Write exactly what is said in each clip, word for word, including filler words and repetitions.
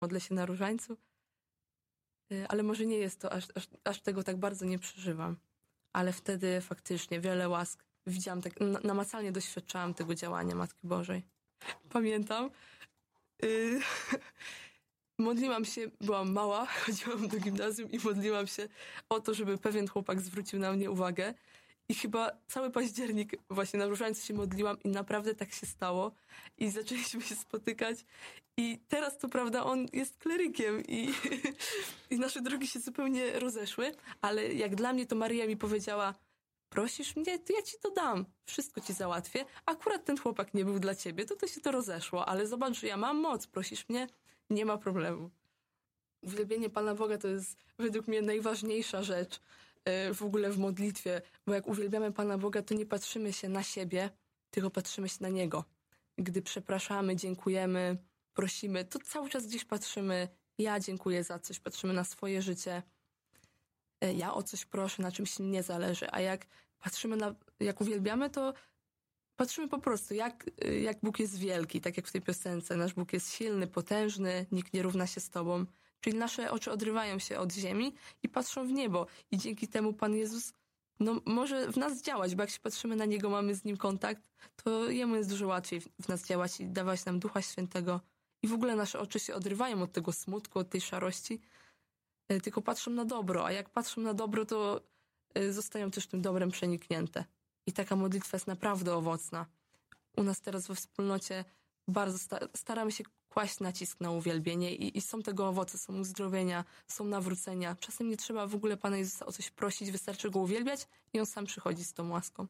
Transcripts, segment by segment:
modlę się na różańcu, ale może nie jest to, aż, aż, aż tego tak bardzo nie przeżywam. Ale wtedy faktycznie wiele łask widziałam, tak namacalnie doświadczałam tego działania Matki Bożej. Pamiętam, yy, modliłam się, byłam mała, chodziłam do gimnazjum i modliłam się o to, żeby pewien chłopak zwrócił na mnie uwagę. I chyba cały październik właśnie na różańcu się modliłam i naprawdę tak się stało. I zaczęliśmy się spotykać. I teraz to prawda, on jest klerykiem i, i nasze drogi się zupełnie rozeszły. Ale jak dla mnie to Maryja mi powiedziała: prosisz mnie, to ja ci to dam. Wszystko ci załatwię. Akurat ten chłopak nie był dla ciebie, to to się to rozeszło. Ale zobacz, że ja mam moc. Prosisz mnie, nie ma problemu. Uwielbienie Pana Boga to jest według mnie najważniejsza rzecz w ogóle w modlitwie, bo jak uwielbiamy Pana Boga, to nie patrzymy się na siebie, tylko patrzymy się na Niego. Gdy przepraszamy, dziękujemy, prosimy, to cały czas gdzieś patrzymy: ja dziękuję za coś, patrzymy na swoje życie, ja o coś proszę, na czymś nie zależy, a jak patrzymy na, jak uwielbiamy, to patrzymy po prostu, jak, jak Bóg jest wielki, tak jak w tej piosence, nasz Bóg jest silny, potężny, nikt nie równa się z Tobą. Czyli nasze oczy odrywają się od ziemi i patrzą w niebo. I dzięki temu Pan Jezus no, może w nas działać, bo jak się patrzymy na Niego, mamy z Nim kontakt, to Jemu jest dużo łatwiej w nas działać i dawać nam Ducha Świętego. I w ogóle nasze oczy się odrywają od tego smutku, od tej szarości, tylko patrzą na dobro. A jak patrzą na dobro, to zostają też tym dobrem przeniknięte. I taka modlitwa jest naprawdę owocna. U nas teraz we wspólnocie bardzo sta- staramy się kłaść nacisk na uwielbienie i, i są tego owoce, są uzdrowienia, są nawrócenia. Czasem nie trzeba w ogóle Pana Jezusa o coś prosić, wystarczy Go uwielbiać i On sam przychodzi z tą łaską.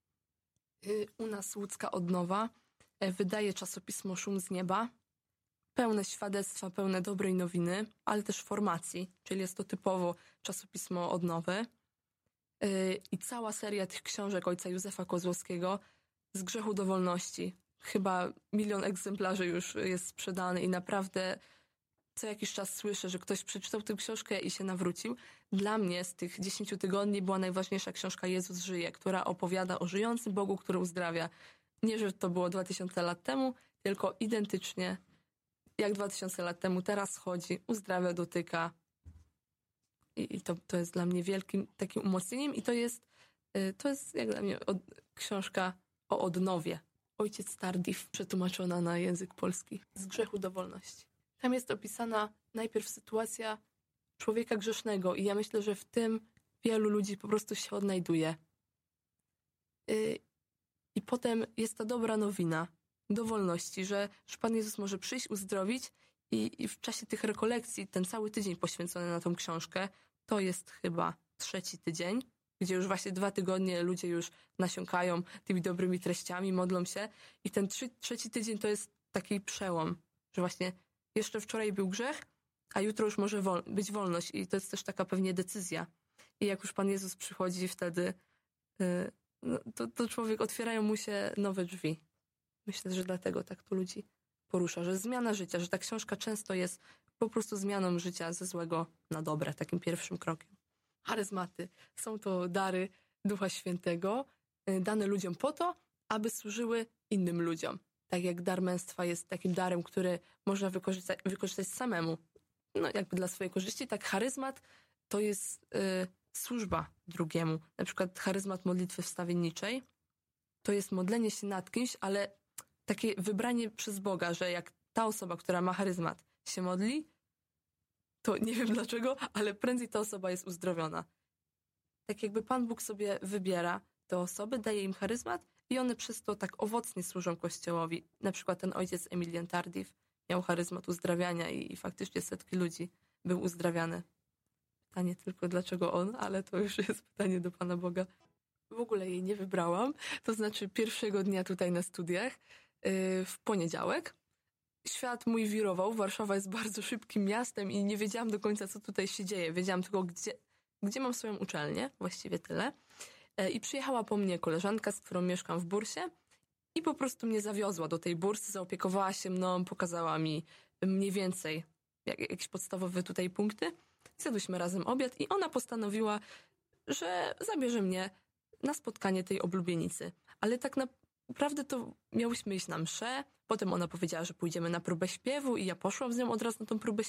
U nas Łódzka Odnowa wydaje czasopismo Szum z Nieba, pełne świadectwa, pełne dobrej nowiny, ale też formacji, czyli jest to typowo czasopismo odnowy. I cała seria tych książek ojca Józefa Kozłowskiego Z grzechu do wolności. Chyba milion egzemplarzy już jest sprzedany i naprawdę co jakiś czas słyszę, że ktoś przeczytał tę książkę i się nawrócił. Dla mnie z tych dziesięciu tygodni była najważniejsza książka Jezus żyje, która opowiada o żyjącym Bogu, który uzdrawia. Nie, że to było dwa tysiące lat temu, tylko identycznie jak dwa tysiące lat temu teraz chodzi, uzdrawia, dotyka. I, i to, to jest dla mnie wielkim takim umocnieniem i to jest, to jest jak dla mnie od, książka o odnowie. Ojciec Tardif, przetłumaczona na język polski. Z grzechu do wolności. Tam jest opisana najpierw sytuacja człowieka grzesznego i ja myślę, że w tym wielu ludzi po prostu się odnajduje. Yy, I potem jest ta dobra nowina do wolności, że, że Pan Jezus może przyjść, uzdrowić i, i w czasie tych rekolekcji, ten cały tydzień poświęcony na tą książkę, to jest chyba trzeci tydzień, gdzie już właśnie dwa tygodnie ludzie już nasiąkają tymi dobrymi treściami, modlą się i ten trzy, trzeci tydzień to jest taki przełom, że właśnie jeszcze wczoraj był grzech, a jutro już może wol- być wolność i to jest też taka pewnie decyzja. I jak już Pan Jezus przychodzi wtedy, yy, no, to, to człowiek, otwierają mu się nowe drzwi. Myślę, że dlatego tak to ludzi porusza, że zmiana życia, że ta książka często jest po prostu zmianą życia ze złego na dobre, takim pierwszym krokiem. Charyzmaty są to dary Ducha Świętego, dane ludziom po to, aby służyły innym ludziom. Tak jak dar męstwa jest takim darem, który można wykorzystać, wykorzystać samemu, no jakby dla swojej korzyści, tak charyzmat to jest y, służba drugiemu. Na przykład charyzmat modlitwy wstawienniczej to jest modlenie się nad kimś, ale takie wybranie przez Boga, że jak ta osoba, która ma charyzmat, się modli, to nie wiem dlaczego, ale prędzej ta osoba jest uzdrowiona. Tak jakby Pan Bóg sobie wybiera te osoby, daje im charyzmat i one przez to tak owocnie służą Kościołowi. Na przykład ten ojciec Emilian Tardif miał charyzmat uzdrawiania i, i faktycznie setki ludzi był uzdrawiane. Pytanie tylko dlaczego on, ale to już jest pytanie do Pana Boga. W ogóle jej nie wybrałam, to znaczy pierwszego dnia tutaj na studiach, yy, w poniedziałek. Świat mój wirował, Warszawa jest bardzo szybkim miastem i nie wiedziałam do końca, co tutaj się dzieje. Wiedziałam tylko, gdzie, gdzie mam swoją uczelnię, właściwie tyle. I przyjechała po mnie koleżanka, z którą mieszkam w bursie i po prostu mnie zawiozła do tej bursy, zaopiekowała się mną, pokazała mi mniej więcej jak, jakieś podstawowe tutaj punkty. Zjadłyśmy razem obiad i ona postanowiła, że zabierze mnie na spotkanie tej oblubienicy. Ale tak na, naprawdę to miałyśmy iść na mszę, potem ona powiedziała, że pójdziemy na próbę śpiewu i ja poszłam z nią od razu na tą próbę